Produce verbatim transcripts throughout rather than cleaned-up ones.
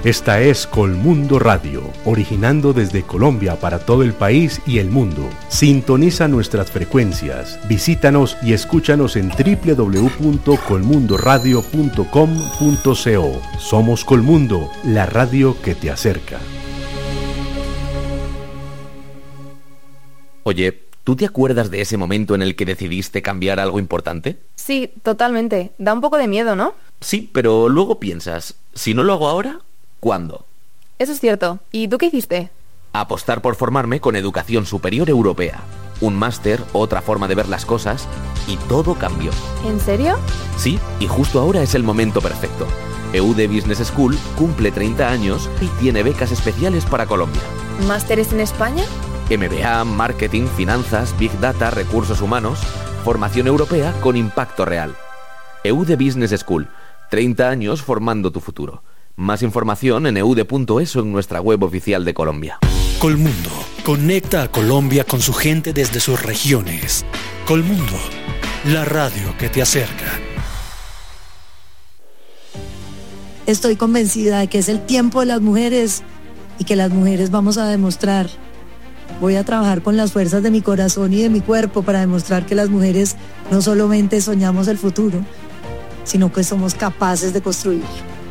Esta es Colmundo Radio, originando desde Colombia para todo el país y el mundo. Sintoniza nuestras frecuencias, visítanos y escúchanos en doble u doble u doble u punto colmundo radio punto com punto co. Somos Colmundo, la radio que te acerca. Oye, ¿tú te acuerdas de ese momento en el que decidiste cambiar algo importante? Sí, totalmente. Da un poco de miedo, ¿no? Sí, pero luego piensas, si no lo hago ahora, ¿cuándo? Eso es cierto. ¿Y tú qué hiciste? Apostar por formarme con Educación Superior Europea. Un máster, otra forma de ver las cosas, y todo cambió. ¿En serio? Sí, y justo ahora es el momento perfecto. E U D Business School cumple treinta años y tiene becas especiales para Colombia. ¿Másteres en España? M B A, Marketing, Finanzas, Big Data, Recursos Humanos, formación europea con impacto real. E U D Business School, treinta años formando tu futuro. Más información en eude punto es o en nuestra web oficial de Colombia. Colmundo conecta a Colombia con su gente desde sus regiones. Colmundo, la radio que te acerca. Estoy convencida de que es el tiempo de las mujeres y que las mujeres vamos a demostrar. Voy a trabajar con las fuerzas de mi corazón y de mi cuerpo para demostrar que las mujeres no solamente soñamos el futuro, sino que somos capaces de construirlo.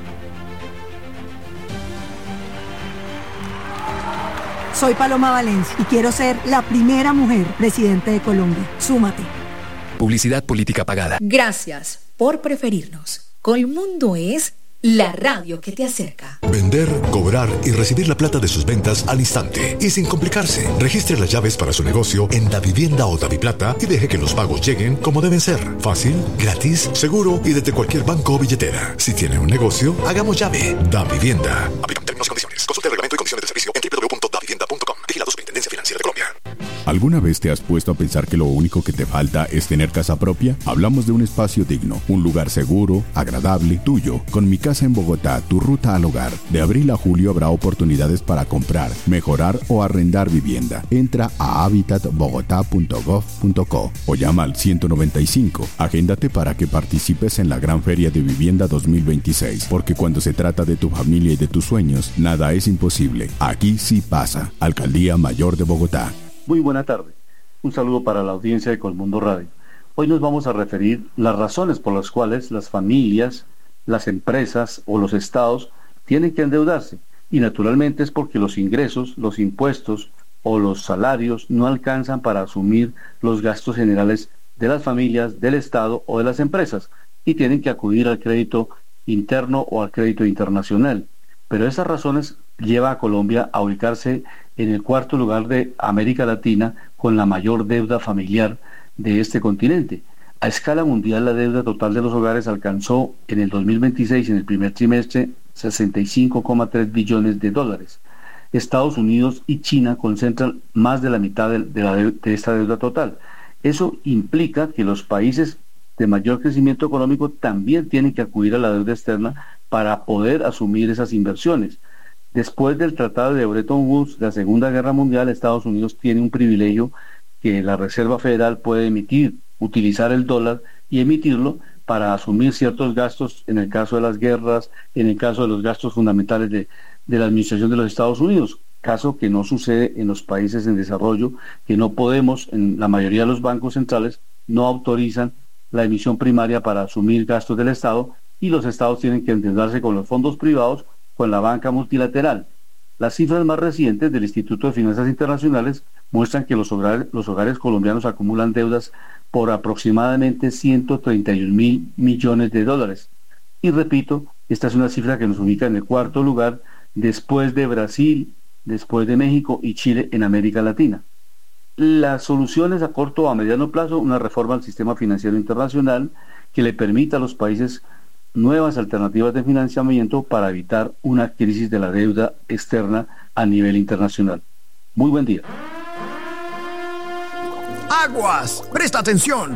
Soy Paloma Valencia y quiero ser la primera mujer presidente de Colombia. Súmate. Publicidad política pagada. Gracias por preferirnos. Colmundo es la radio que te acerca. Vender, cobrar y recibir la plata de sus ventas al instante y sin complicarse. Registre las llaves para su negocio en Davivienda o Daviplata y deje que los pagos lleguen como deben ser. Fácil, gratis, seguro y desde cualquier banco o billetera. Si tiene un negocio, hagamos llave. Davivienda. Aplican términos y condiciones. Consulte el reglamento y condiciones de servicio en doble u doble u doble u punto davivienda punto com. Vigilado Superintendencia Financiera de Colombia. ¿Alguna vez te has puesto a pensar que lo único que te falta es tener casa propia? Hablamos de un espacio digno, un lugar seguro, agradable, tuyo. Con Mi Casa en Bogotá, tu ruta al hogar. De abril a julio habrá oportunidades para comprar, mejorar o arrendar vivienda. Entra a habitat bogotá punto gov punto co o llama al ciento noventa y cinco. Agéndate para que participes en la Gran Feria de Vivienda dos mil veintiséis, porque cuando se trata de tu familia y de tus sueños, nada es imposible. Aquí sí pasa. Alcaldía Mayor de Bogotá. Muy buena tarde. Un saludo para la audiencia de Colmundo Radio. Hoy nos vamos a referir las razones por las cuales las familias, las empresas o los estados tienen que endeudarse. Y naturalmente es porque los ingresos, los impuestos o los salarios no alcanzan para asumir los gastos generales de las familias, del estado o de las empresas y tienen que acudir al crédito interno o al crédito internacional. Pero esas razones lleva a Colombia a ubicarse en el cuarto lugar de América Latina con la mayor deuda familiar de este continente. A escala mundial, la deuda total de los hogares alcanzó en el dos mil veintiséis, en el primer trimestre, sesenta y cinco coma tres billones de dólares. Estados Unidos y China concentran más de la mitad de, de, la de, de esta deuda total. Eso implica que los países de mayor crecimiento económico también tienen que acudir a la deuda externa para poder asumir esas inversiones. Después del Tratado de Bretton Woods, la Segunda Guerra Mundial, Estados Unidos tiene un privilegio que la Reserva Federal puede emitir, utilizar el dólar y emitirlo para asumir ciertos gastos en el caso de las guerras, en el caso de los gastos fundamentales de, de la administración de los Estados Unidos, caso que no sucede en los países en desarrollo, que no podemos, en la mayoría de los bancos centrales, no autorizan la emisión primaria para asumir gastos del Estado y los Estados tienen que endeudarse con los fondos privados, con la banca multilateral. Las cifras más recientes del Instituto de Finanzas Internacionales muestran que los hogares, los hogares colombianos acumulan deudas por aproximadamente ciento treinta y un mil millones de dólares. Y repito, esta es una cifra que nos ubica en el cuarto lugar después de Brasil, después de México y Chile en América Latina. Las soluciones a corto o a mediano plazo, una reforma al sistema financiero internacional que le permita a los países nuevas alternativas de financiamiento para evitar una crisis de la deuda externa a nivel internacional. Muy buen día. ¡Aguas! ¡Presta atención!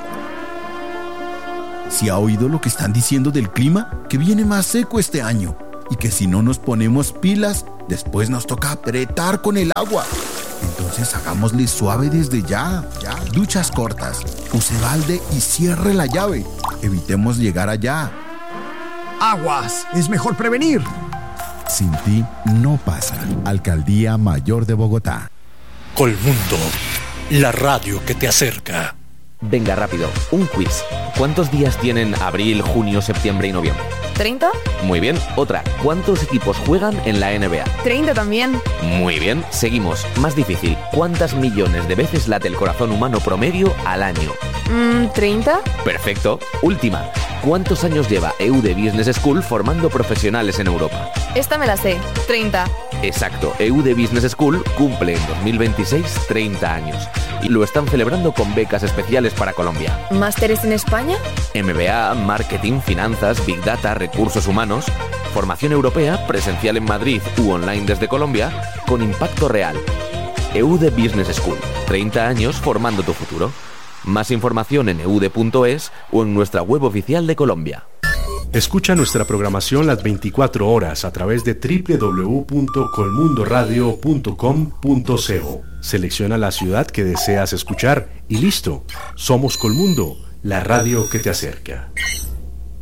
¿Sí ha oído lo que están diciendo del clima? Que viene más seco este año y que si no nos ponemos pilas, después nos toca apretar con el agua. Entonces hagámosle suave desde ya, ya. Duchas cortas, use balde y cierre la llave. Evitemos llegar allá. ¡Aguas! Es mejor prevenir. Sin ti no pasa. Alcaldía Mayor de Bogotá. Colmundo, la radio que te acerca. Venga, rápido, un quiz. ¿Cuántos días tienen abril, junio, septiembre y noviembre? ¿treinta? Muy bien. Otra, ¿cuántos equipos juegan en la N B A? treinta también. Muy bien. Seguimos. Más difícil. ¿Cuántas millones de veces late el corazón humano promedio al año? Mm, ¿treinta? Perfecto. Última. ¿Cuántos años lleva E U D Business School formando profesionales en Europa? Esta me la sé. treinta. Exacto. E U D Business School cumple en dos mil veintiséis treinta años. Y lo están celebrando con becas especiales para Colombia. ¿Másteres en España? M B A, Marketing, Finanzas, Big Data, Recursos Humanos, formación europea, presencial en Madrid u online desde Colombia, con impacto real. E U D Business School, treinta años formando tu futuro. Más información en e u d punto es o en nuestra web oficial de Colombia. Escucha nuestra programación las veinticuatro horas a través de doble u doble u doble u punto colmundoradio punto com punto co. Selecciona la ciudad que deseas escuchar y listo. Somos Colmundo, la radio que te acerca.